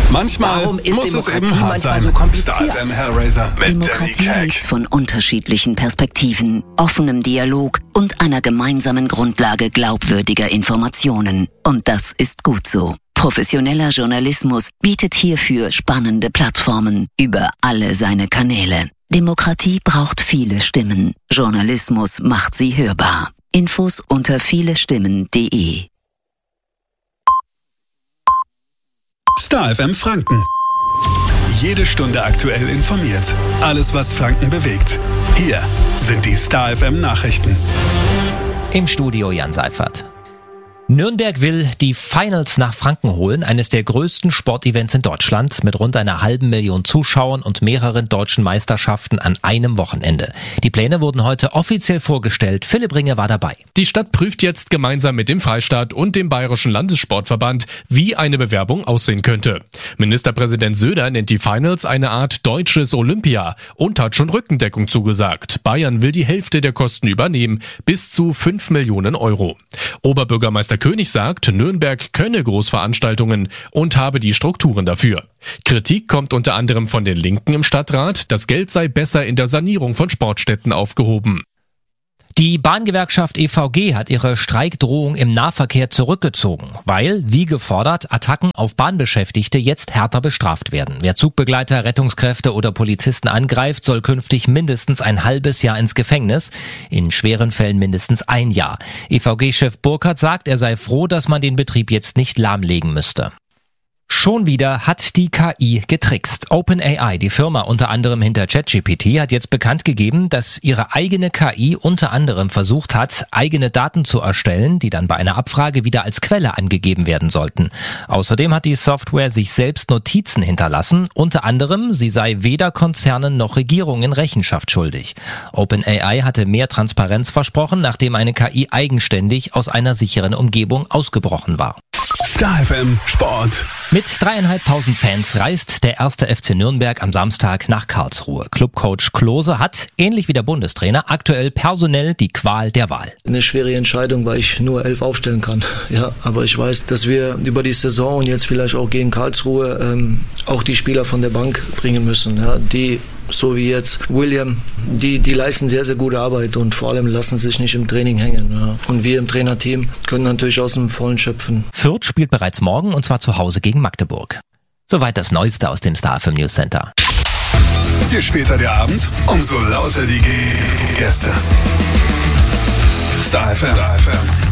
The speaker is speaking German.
Manchmal Warum ist muss es Demokratie eben hart manchmal sein. so kompliziert? Star FM Hellraiser mit Danny Demokratie Keck. lebt von unterschiedlichen Perspektiven, offenem Dialog und einer gemeinsamen Grundlage glaubwürdiger Informationen. Und das ist gut so. Professioneller Journalismus bietet hierfür spannende Plattformen über alle seine Kanäle. Demokratie braucht viele Stimmen. Journalismus macht sie hörbar. Infos unter vielestimmen.de. Star FM Franken. Jede Stunde aktuell informiert. Alles, was Franken bewegt. Hier sind die Star FM Nachrichten. Im Studio Jan Seifert. Nürnberg will die Finals nach Franken holen, eines der größten Sportevents in Deutschland mit rund 500.000 Zuschauern und mehreren deutschen Meisterschaften an einem Wochenende. Die Pläne wurden heute offiziell vorgestellt. Philipp Ringe war dabei. Die Stadt prüft jetzt gemeinsam mit dem Freistaat und dem Bayerischen Landessportverband, wie eine Bewerbung aussehen könnte. Ministerpräsident Söder nennt die Finals eine Art deutsches Olympia und hat schon Rückendeckung zugesagt. Bayern will die Hälfte der Kosten übernehmen, bis zu 5 Millionen Euro. Oberbürgermeister König sagt, Nürnberg könne Großveranstaltungen und habe die Strukturen dafür. Kritik kommt unter anderem von den Linken im Stadtrat, das Geld sei besser in der Sanierung von Sportstätten aufgehoben. Die Bahngewerkschaft EVG hat ihre Streikdrohung im Nahverkehr zurückgezogen, weil, wie gefordert, Attacken auf Bahnbeschäftigte jetzt härter bestraft werden. Wer Zugbegleiter, Rettungskräfte oder Polizisten angreift, soll künftig mindestens ein halbes Jahr ins Gefängnis, in schweren Fällen mindestens 1 Jahr. EVG-Chef Burkhardt sagt, er sei froh, dass man den Betrieb jetzt nicht lahmlegen müsste. Schon wieder hat die KI getrickst. OpenAI, die Firma unter anderem hinter ChatGPT, hat jetzt bekannt gegeben, dass ihre eigene KI unter anderem versucht hat, eigene Daten zu erstellen, die dann bei einer Abfrage wieder als Quelle angegeben werden sollten. Außerdem hat die Software sich selbst Notizen hinterlassen, unter anderem, sie sei weder Konzernen noch Regierungen Rechenschaft schuldig. OpenAI hatte mehr Transparenz versprochen, nachdem eine KI eigenständig aus einer sicheren Umgebung ausgebrochen war. Star FM Sport. Mit 3.500 Fans reist der 1. FC Nürnberg am Samstag nach Karlsruhe. Clubcoach Klose hat, ähnlich wie der Bundestrainer, aktuell personell die Qual der Wahl. Eine schwere Entscheidung, weil ich nur 11 aufstellen kann. Ja, aber ich weiß, dass wir über die Saison und jetzt vielleicht auch gegen Karlsruhe auch die Spieler von der Bank bringen müssen. Ja, die, so wie jetzt William, die leisten sehr, sehr gute Arbeit und vor allem lassen sich nicht im Training hängen. Ja. Und wir im Trainerteam können natürlich aus dem Vollen schöpfen. Fürth spielt bereits morgen und zwar zu Hause gegen Magdeburg. Soweit das Neueste aus dem Star FM News Center. Je später der Abend, umso lauter die Gäste. Star FM.